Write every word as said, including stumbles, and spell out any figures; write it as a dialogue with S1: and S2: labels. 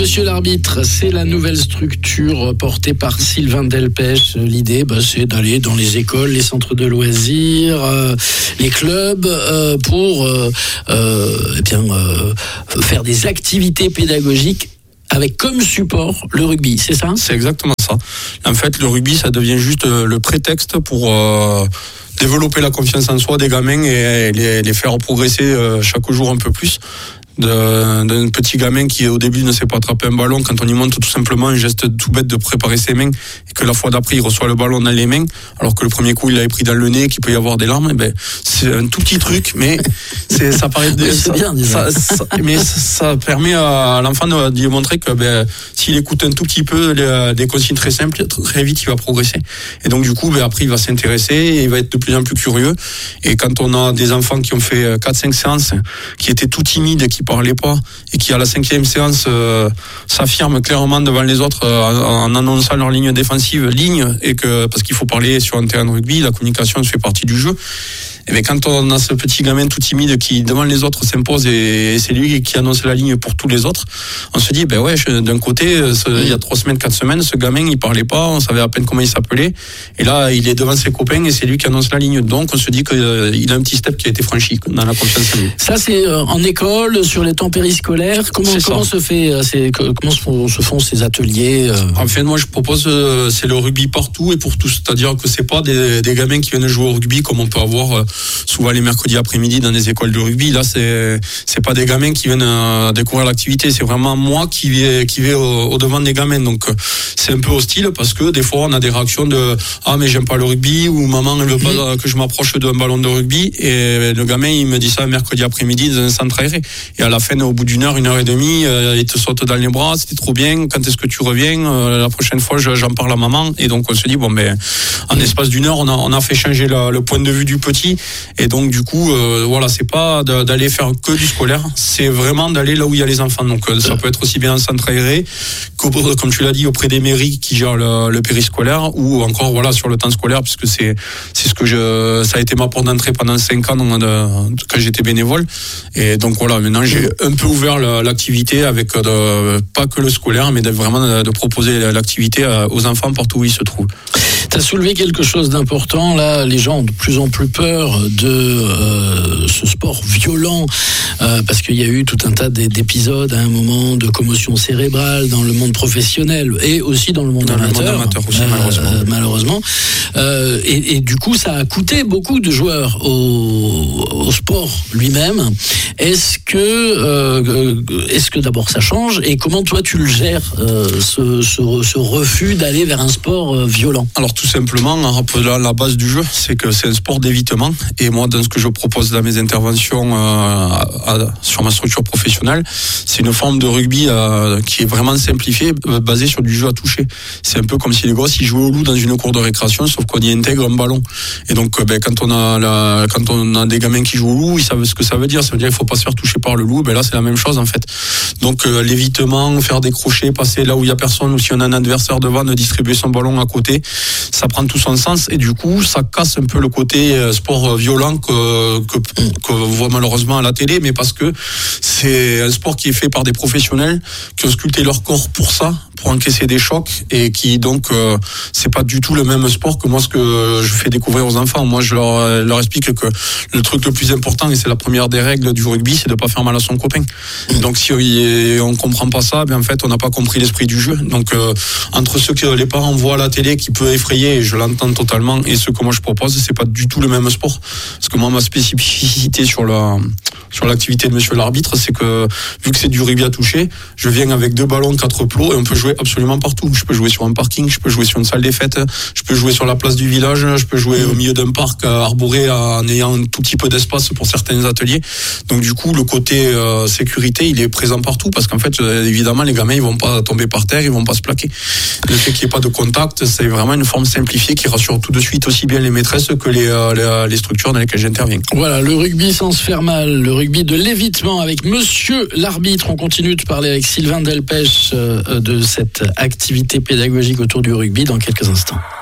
S1: Monsieur l'arbitre, c'est la nouvelle structure portée par Sylvain Delpech. L'idée, bah, c'est d'aller dans les écoles, les centres de loisirs, euh, les clubs, euh, pour euh, euh, eh bien, euh, faire des activités pédagogiques avec comme support le rugby, c'est ça ?
S2: C'est exactement ça. En fait, le rugby, ça devient juste le prétexte pour euh, développer la confiance en soi des gamins et les, les faire progresser euh, chaque jour un peu plus. D'un, d'un petit gamin qui au début ne sait pas attraper un ballon, quand on y montre tout simplement un geste tout bête de préparer ses mains et que la fois d'après il reçoit le ballon dans les mains alors que le premier coup il l'avait pris dans le nez, qu'il peut y avoir des larmes, et ben c'est un tout petit truc, mais c'est, ça paraît de,
S1: oui, c'est
S2: ça,
S1: bien,
S2: ça, ça, mais ça permet à l'enfant de, de lui montrer que ben, s'il écoute un tout petit peu les, des consignes très simples, très vite il va progresser, et donc du coup ben, après il va s'intéresser et il va être de plus en plus curieux. Et quand on a des enfants qui ont fait quatre cinq séances, qui étaient tout timides, qui parlaient pas, et qui à la cinquième séance euh, s'affirment clairement devant les autres euh, en annonçant leur ligne défensive, ligne, et que parce qu'il faut parler sur un terrain de rugby, la communication fait partie du jeu. Et bien quand on a ce petit gamin tout timide qui devant les autres s'impose et c'est lui qui annonce la ligne pour tous les autres, on se dit ben ouais, d'un côté ce, il y a trois semaines, quatre semaines, ce gamin il parlait pas, on savait à peine comment il s'appelait, et là il est devant ses copains et c'est lui qui annonce la ligne, donc on se dit qu'il euh, a un petit step qui a été franchi dans la confiance en lui.
S1: Ça c'est euh, en école, sur les temps périscolaires, comment, comment se fait, euh, c'est, comment se, se font ces ateliers euh...
S2: En fait moi je propose euh, c'est le rugby partout et pour tous, c'est-à-dire que c'est pas des, des gamins qui viennent jouer au rugby comme on peut avoir euh, souvent les mercredis après-midi dans des écoles de rugby. Là, c'est c'est pas des gamins qui viennent euh, découvrir l'activité. C'est vraiment moi qui vais qui vais au, au devant des gamins. Donc c'est un peu hostile parce que des fois on a des réactions de ah mais j'aime pas le rugby, ou maman elle veut pas que je m'approche d'un ballon de rugby, et le gamin il me dit ça un mercredi après-midi dans un centre aéré. Et à la fin, au bout d'une heure, une heure et demie, euh, il te saute dans les bras. C'était trop bien. Quand est-ce que tu reviens ? euh, La prochaine fois, j'en parle à maman. Et donc on se dit bon ben en espace d'une heure, on a on a fait changer la, le point de vue du petit. Et donc du coup, euh, voilà, c'est pas d'aller faire que du scolaire, c'est vraiment d'aller là où il y a les enfants. Donc euh, ça peut être aussi bien un centre aéré, que, comme tu l'as dit, auprès des mairies qui gèrent le, le périscolaire, ou encore voilà sur le temps scolaire, puisque c'est c'est ce que je, ça a été ma porte d'entrée pendant cinq ans donc, de, quand j'étais bénévole. Et donc voilà, maintenant j'ai un peu ouvert la, l'activité avec de, pas que le scolaire, mais de, vraiment de, de proposer l'activité aux enfants partout où ils se trouvent.
S1: Tu as soulevé quelque chose d'important, là, les gens ont de plus en plus peur de euh, ce sport violent, euh, parce qu'il y a eu tout un tas d'épisodes à un moment de commotion cérébrale dans le monde professionnel et aussi dans le monde
S2: dans
S1: amateur,
S2: le monde amateur aussi,
S1: euh,
S2: malheureusement.
S1: Euh, malheureusement. Euh, et, et du coup, ça a coûté beaucoup de joueurs au, au sport lui-même. Est-ce que, euh, est-ce que d'abord ça change, et comment toi tu le gères, euh, ce, ce, ce refus d'aller vers un sport euh, violent ?
S2: Alors tout simplement, en rappelant la base du jeu, c'est que c'est un sport d'évitement. Et moi, dans ce que je propose dans mes interventions euh, à, à, sur ma structure professionnelle, c'est une forme de rugby euh, qui est vraiment simplifiée, euh, basée sur du jeu à toucher. C'est un peu comme si les gosses ils jouaient au loup dans une cour de récréation, sauf qu'on y intègre un ballon. Et donc, euh, ben, quand on a la, quand on a des gamins qui jouent au loup, ils savent ce que ça veut dire. Ça veut dire qu'il faut pas se faire toucher par le loup. Ben là, c'est la même chose en fait. Donc, euh, l'évitement, faire des crochets, passer là où il y a personne, ou si on a un adversaire devant, de distribuer son ballon à côté. Ça prend tout son sens, et du coup ça casse un peu le côté euh, sport violent que, que, que vous voit malheureusement à la télé, mais parce que c'est un sport qui est fait par des professionnels qui ont sculpté leur corps pour ça, pour encaisser des chocs, et qui donc euh, c'est pas du tout le même sport que moi ce que je fais découvrir aux enfants. Moi je leur, leur explique que le truc le plus important, et c'est la première des règles du rugby, c'est de pas faire mal à son copain. Donc si on comprend pas ça, bien en fait on n'a pas compris l'esprit du jeu. Donc euh, entre ceux que les parents voient à la télé qui peut effrayer, et je l'entends totalement, et ce que moi je propose, c'est pas du tout le même sport. Parce que moi, ma spécificité sur la sur l'activité de monsieur l'arbitre, c'est que vu que c'est du rugby à toucher, je viens avec deux ballons, quatre plots, et on peut jouer absolument partout. Je peux jouer sur un parking, je peux jouer sur une salle des fêtes, je peux jouer sur la place du village, je peux jouer au milieu d'un parc arboré en ayant un tout petit peu d'espace pour certains ateliers. Donc du coup, le côté euh, sécurité, il est présent partout, parce qu'en fait, euh, évidemment, les gamins, ils vont pas tomber par terre, ils vont pas se plaquer. Le fait qu'il n'y ait pas de contact, c'est vraiment une forme simplifiée qui rassure tout de suite aussi bien les maîtresses que les, euh, les, les structures dans lesquelles j'interviens.
S1: Voilà, le rugby sans se faire mal, le rugby de l'évitement avec monsieur l'arbitre. On continue de parler avec Sylvain Delpech euh, de cette activité pédagogique autour du rugby dans quelques instants.